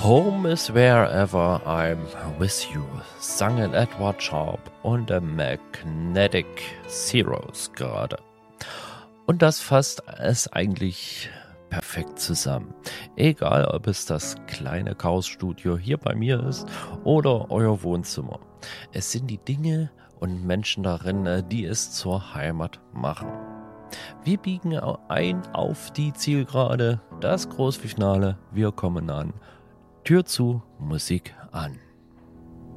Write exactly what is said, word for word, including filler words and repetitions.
Home is wherever I'm with you, sangen Edward Sharpe und der Magnetic Zeros gerade. Und das fasst es eigentlich perfekt zusammen. Egal, ob es das kleine Chaosstudio hier bei mir ist oder euer Wohnzimmer. Es sind die Dinge und Menschen darin, die es zur Heimat machen. Wir biegen ein auf die Zielgerade, das Großfinale, wir kommen an. Tür zu, Musik an.